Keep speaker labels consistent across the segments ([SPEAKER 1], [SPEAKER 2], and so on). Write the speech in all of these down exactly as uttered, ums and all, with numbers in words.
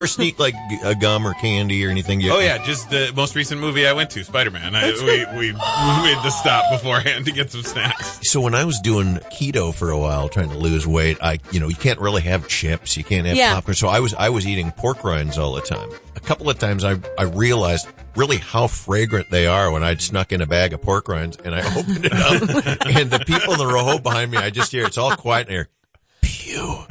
[SPEAKER 1] Or sneak like a gum or candy or anything? You
[SPEAKER 2] oh, yeah, just the most recent movie I went to, Spider-Man. I, we, we, we made the stop beforehand to get some snacks.
[SPEAKER 1] So when I was doing keto for a while, trying to lose weight, I, you know, you can't really have chips. You can't have
[SPEAKER 3] yeah.
[SPEAKER 1] popcorn. So I was, I was eating pork rinds all the time. A couple of times I, I realized really how fragrant they are when I'd snuck in a bag of pork rinds and I opened it up and the people in the row behind me, I just hear, it's all quiet in here. Pew.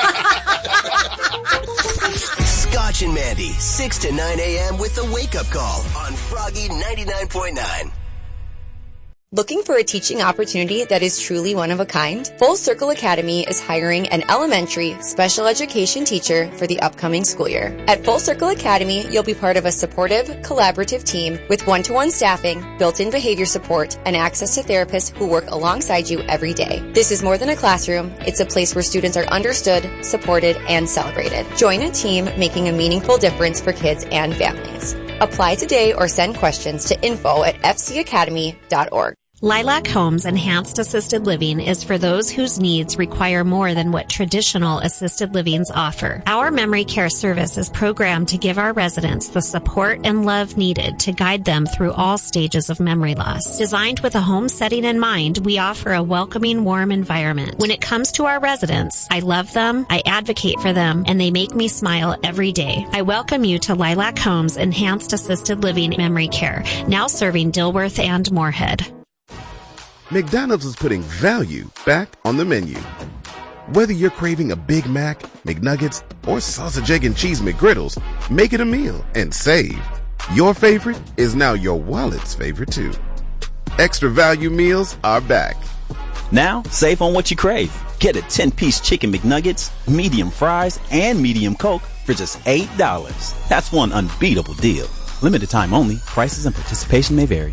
[SPEAKER 4] Scotch and Mandy, six to nine a.m. with the wake-up call on Froggy ninety-nine point nine.
[SPEAKER 5] Looking for a teaching opportunity that is truly one of a kind? Full Circle Academy is hiring an elementary special education teacher for the upcoming school year. At Full Circle Academy, you'll be part of a supportive, collaborative team with one-to-one staffing, built-in behavior support, and access to therapists who work alongside you every day. This is more than a classroom. It's a place where students are understood, supported, and celebrated. Join a team making a meaningful difference for kids and families. Apply today or send questions to info at f c academy dot org.
[SPEAKER 6] Lilac Homes Enhanced Assisted Living is for those whose needs require more than what traditional assisted livings offer. Our memory care service is programmed to give our residents the support and love needed to guide them through all stages of memory loss. Designed with a home setting in mind, we offer a welcoming, warm environment. When it comes to our residents, I love them, I advocate for them, and they make me smile every day. I welcome you to Lilac Homes Enhanced Assisted Living Memory Care, now serving Dilworth and Moorhead.
[SPEAKER 7] McDonald's is putting value back on the menu. Whether you're craving a Big Mac, McNuggets, or sausage, egg, and cheese McGriddles, make it a meal and save. Your favorite is now your wallet's favorite too. Extra value meals are back.
[SPEAKER 8] Now, save on what you crave. Get a ten-piece chicken McNuggets, medium fries, and medium Coke for just eight dollars. That's one unbeatable deal. Limited time only. Prices and participation may vary.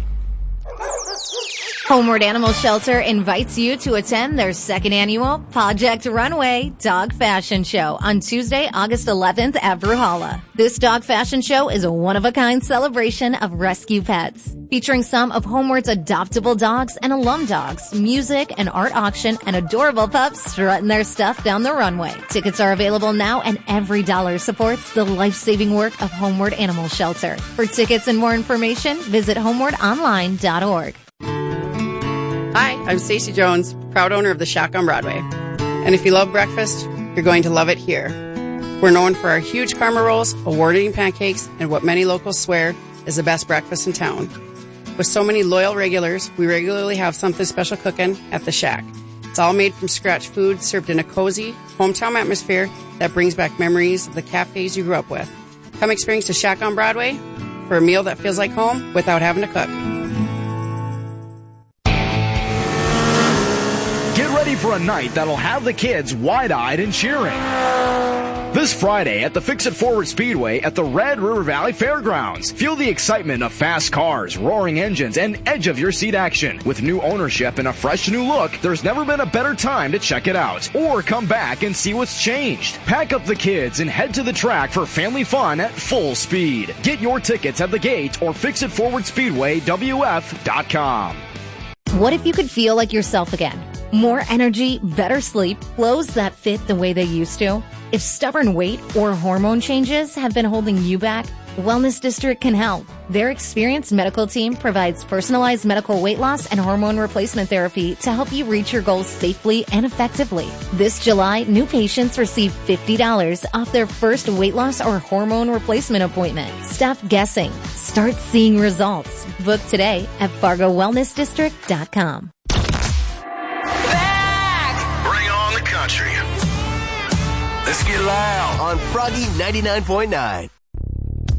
[SPEAKER 9] Homeward Animal Shelter invites you to attend their second annual Project Runway Dog Fashion Show on Tuesday, August eleventh at Bruhala. This dog fashion show is a one-of-a-kind celebration of rescue pets, featuring some of Homeward's adoptable dogs and alum dogs, music, an art auction, and adorable pups strutting their stuff down the runway. Tickets are available now, and every dollar supports the life-saving work of Homeward Animal Shelter. For tickets and more information, visit homeward online dot org.
[SPEAKER 10] Hi, I'm Stacey Jones, proud owner of the Shack on Broadway. And if you love breakfast, you're going to love it here. We're known for our huge karma rolls, award-winning pancakes, and what many locals swear is the best breakfast in town. With so many loyal regulars, we regularly have something special cooking at the Shack. It's all made from scratch food served in a cozy, hometown atmosphere that brings back memories of the cafes you grew up with. Come experience the Shack on Broadway for a meal that feels like home without having to cook.
[SPEAKER 11] Get ready for a night that'll have the kids wide-eyed and cheering. This Friday at the Fix It Forward Speedway at the Red River Valley Fairgrounds. Feel the excitement of fast cars, roaring engines, and edge-of-your-seat action. With new ownership and a fresh new look, there's never been a better time to check it out. Or come back and see what's changed. Pack up the kids and head to the track for family fun at full speed. Get your tickets at the gate or fix it forward speedway w f dot com.
[SPEAKER 9] What if you could feel like yourself again? More energy, better sleep, clothes that fit the way they used to? If stubborn weight or hormone changes have been holding you back, Wellness District can help. Their experienced medical team provides personalized medical weight loss and hormone replacement therapy to help you reach your goals safely and effectively. This July, new patients receive fifty dollars off their first weight loss or hormone replacement appointment. Stop guessing. Start seeing results. Book today at fargo wellness district dot com.
[SPEAKER 4] Bring on the country. Let's get loud on Froggy ninety-nine point nine.